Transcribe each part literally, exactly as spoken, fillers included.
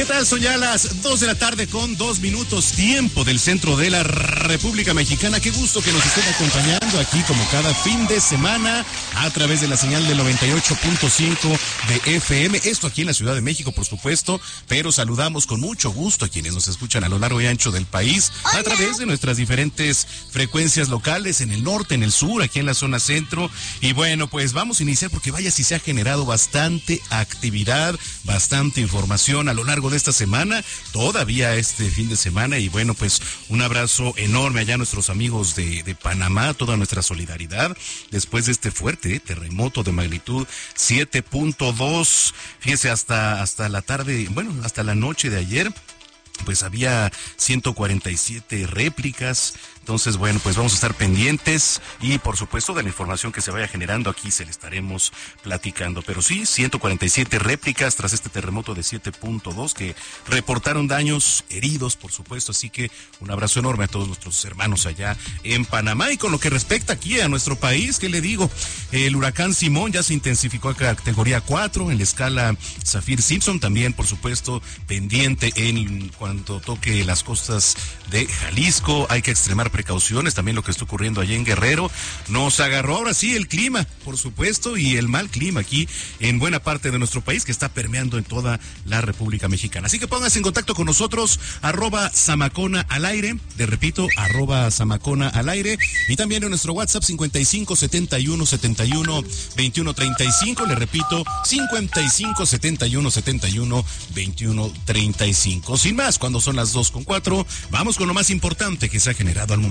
tal? Son ya las dos de la tarde con dos minutos, tiempo del centro de la República Mexicana. Qué gusto que nos estén acompañando aquí como cada fin de semana a través de la señal del noventa y ocho punto cinco de F M. Esto aquí en la Ciudad de México, por supuesto, pero saludamos con mucho gusto a quienes nos escuchan a lo largo y ancho del país a través de nuestras diferentes frecuencias locales en el norte, en el sur, aquí en la zona centro. Y bueno, pues vamos a iniciar porque vaya si se ha generado bastante actividad, bastante información a lo largo de esta semana, todavía este fin de semana. Y bueno, pues un abrazo enorme allá a nuestros amigos de, de Panamá, toda nuestra solidaridad después de este fuerte terremoto de magnitud siete punto dos. Fíjese, hasta, hasta la tarde, bueno, hasta la noche de ayer, pues había ciento cuarenta y siete réplicas. Entonces, bueno, pues vamos a estar pendientes y, por supuesto, de la información que se vaya generando aquí se le estaremos platicando. Pero sí, ciento cuarenta y siete réplicas tras este terremoto de siete punto dos que reportaron daños, heridos, por supuesto. Así que un abrazo enorme a todos nuestros hermanos allá en Panamá. Y con lo que respecta aquí a nuestro país, ¿qué le digo? El huracán Simón ya se intensificó a categoría cuatro en la escala Saffir-Simpson. También, por supuesto, pendiente en cuanto toque las costas de Jalisco. Hay que extremar precauciones, también lo que está ocurriendo allá en Guerrero. Nos agarró ahora sí el clima, por supuesto, y el mal clima aquí en buena parte de nuestro país que está permeando en toda la República Mexicana. Así que pónganse en contacto con nosotros, arroba Zamacona al aire, te repito, arroba Zamacona al aire, y también en nuestro WhatsApp cincuenta y cinco setenta y uno setenta y uno veintiuno treinta y cinco, le repito, cincuenta y cinco setenta y uno setenta y uno veintiuno treinta y cinco. Sin más, cuando son las dos con cuatro, vamos con lo más importante que se ha generado al momento.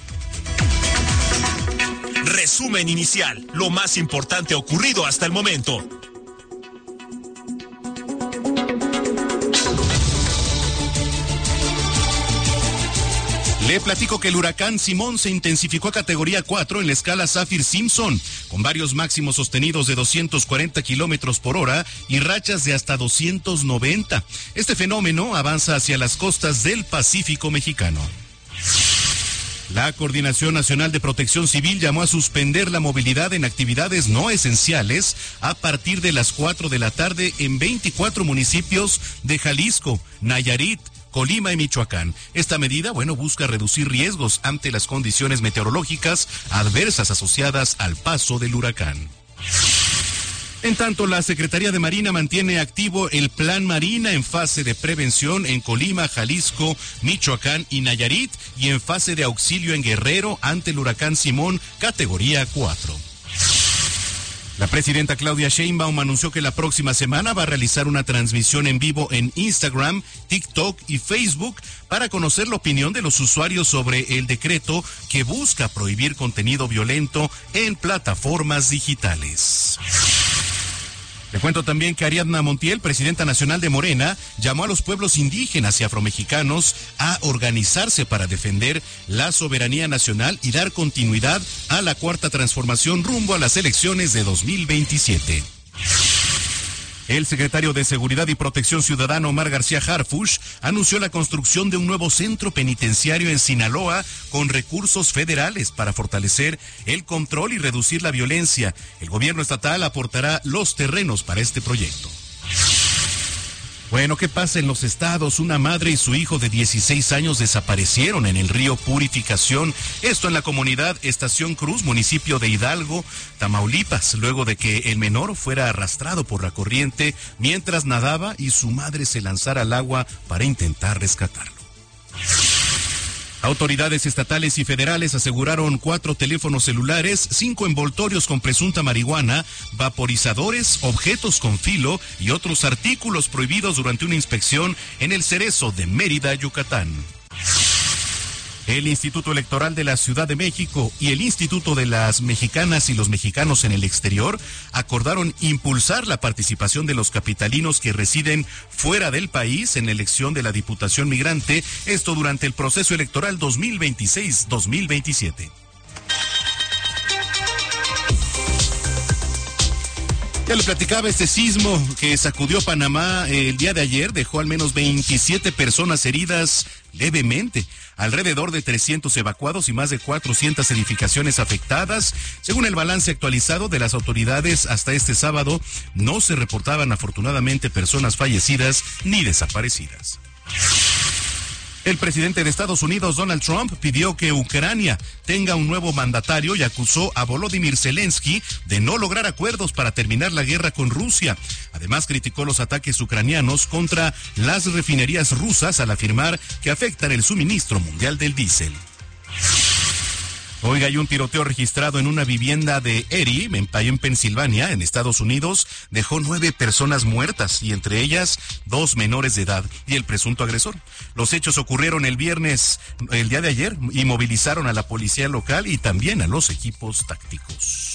Resumen inicial, lo más importante ocurrido hasta el momento. Le platico que el huracán Simón se intensificó a categoría cuatro en la escala Saffir-Simpson, con varios máximos sostenidos de doscientos cuarenta kilómetros por hora y rachas de hasta doscientos noventa. Este fenómeno avanza hacia las costas del Pacífico mexicano. La Coordinación Nacional de Protección Civil llamó a suspender la movilidad en actividades no esenciales a partir de las cuatro de la tarde en veinticuatro municipios de Jalisco, Nayarit, Colima y Michoacán. Esta medida, bueno, busca reducir riesgos ante las condiciones meteorológicas adversas asociadas al paso del huracán. En tanto, la Secretaría de Marina mantiene activo el Plan Marina en fase de prevención en Colima, Jalisco, Michoacán y Nayarit, y en fase de auxilio en Guerrero ante el huracán Simón, categoría cuatro. La presidenta Claudia Sheinbaum anunció que la próxima semana va a realizar una transmisión en vivo en Instagram, TikTok y Facebook para conocer la opinión de los usuarios sobre el decreto que busca prohibir contenido violento en plataformas digitales. Le cuento también que Ariadna Montiel, presidenta nacional de Morena, llamó a los pueblos indígenas y afromexicanos a organizarse para defender la soberanía nacional y dar continuidad a la cuarta transformación rumbo a las elecciones de dos mil veintisiete. El secretario de Seguridad y Protección Ciudadana, Omar García Harfuch, anunció la construcción de un nuevo centro penitenciario en Sinaloa con recursos federales para fortalecer el control y reducir la violencia. El gobierno estatal aportará los terrenos para este proyecto. Bueno, ¿qué pasa en los estados? Una madre y su hijo de dieciséis años desaparecieron en el río Purificación, esto en la comunidad Estación Cruz, municipio de Hidalgo, Tamaulipas, luego de que el menor fuera arrastrado por la corriente mientras nadaba y su madre se lanzara al agua para intentar rescatarlo. Autoridades estatales y federales aseguraron cuatro teléfonos celulares, cinco envoltorios con presunta marihuana, vaporizadores, objetos con filo y otros artículos prohibidos durante una inspección en el Cerezo de Mérida, Yucatán. El Instituto Electoral de la Ciudad de México y el Instituto de las Mexicanas y los Mexicanos en el Exterior acordaron impulsar la participación de los capitalinos que residen fuera del país en la elección de la Diputación Migrante, esto durante el proceso electoral dos mil veintiséis dos mil veintisiete. Ya le platicaba, este sismo que sacudió Panamá el día de ayer dejó al menos veintisiete personas heridas levemente, alrededor de trescientos evacuados y más de cuatrocientas edificaciones afectadas. Según el balance actualizado de las autoridades, hasta este sábado no se reportaban afortunadamente personas fallecidas ni desaparecidas. El presidente de Estados Unidos, Donald Trump, pidió que Ucrania tenga un nuevo mandatario y acusó a Volodymyr Zelensky de no lograr acuerdos para terminar la guerra con Rusia. Además, criticó los ataques ucranianos contra las refinerías rusas al afirmar que afectan el suministro mundial del diésel. Oiga, hay un tiroteo registrado en una vivienda de Erie, en Pensilvania, en Estados Unidos. Dejó nueve personas muertas y entre ellas dos menores de edad y el presunto agresor. Los hechos ocurrieron el viernes, el día de ayer, y movilizaron a la policía local y también a los equipos tácticos.